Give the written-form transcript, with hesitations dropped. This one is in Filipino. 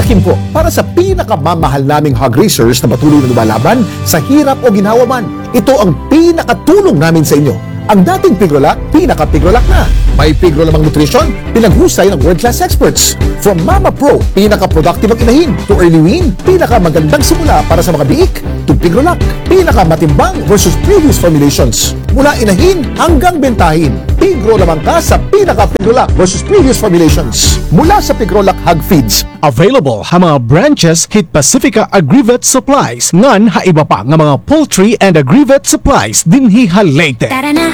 Kimpo para sa pinakamamahal naming hog racers na patuloy na lumalaban sa hirap o ginhawa man. Ito ang pinakatulong namin sa inyo. Ang dating Pigrolac, pinaka-Pigrolac na. May Pigro lamang nutrisyon, pinaghusay ng world-class experts. From Mama Pro, pinaka-productive ang inahin, to Early Wean, pinaka-magandang simula para sa mga biik, to Pigrolac, pinaka-matimbang versus previous formulations. Mula inahin hanggang bentahin, Pigro lamang ka sa pinaka-Pigrolac versus previous formulations. Mula sa Pigrolac Hog Feeds, Available ha mga branches hit Pacifica Agrivet Supplies ngan ha iba pa nga mga poultry and agrivet supplies dinhi ha Leyte. Tara na,